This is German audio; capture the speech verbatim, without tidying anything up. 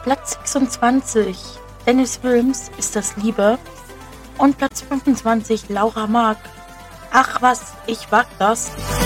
Platz sechsundzwanzig, Dennis Wilms, Ist das Liebe? Und Platz fünfundzwanzig, Laura Mark, Ach was, ich wag das.